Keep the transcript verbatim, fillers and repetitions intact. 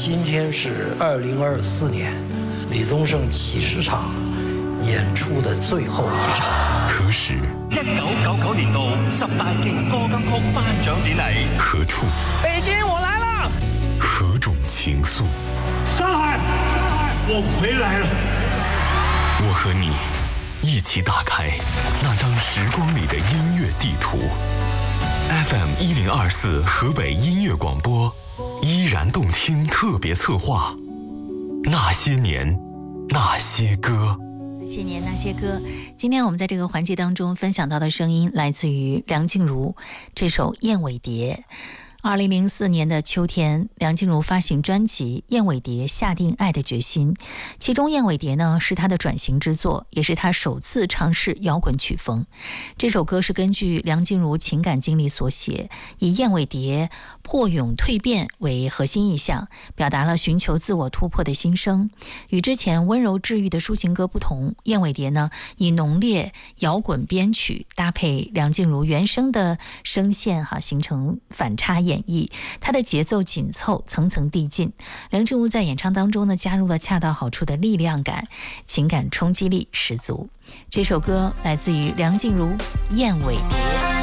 今天是二零二四年李宗盛七十场演出的最后一场。 何时？ 一九九九年度十大勁歌金曲頒獎典禮。 何處？ 北京，我來了。 何種情愫？ 上海，我回來了。 我和你一起打開那張時光裡的音樂地圖。F M 一零二四河北音樂廣播，依然動聽特別策劃。那些年，那些歌。 那些年那些歌，今天我们在这个环节当中分享到的声音来自于梁静茹这首《燕尾蝶》。二零零四年的秋天，梁静茹发行专辑《燕尾蝶》，下定爱的决心。其中《燕尾蝶》呢是她的转型之作，也是她首次尝试摇滚曲风。这首歌是根据梁静茹情感经历所写，以燕尾蝶破蛹蜕变为核心意象，表达了寻求自我突破的心声。与之前温柔治愈的抒情歌不同，《燕尾蝶》呢以浓烈摇滚编曲搭配梁静茹原声的声线哈、啊，形成反差演绎，它的节奏紧凑，层层递进。梁静茹在演唱当中呢，加入了恰到好处的力量感，情感冲击力十足。这首歌来自于梁静茹《燕尾蝶》。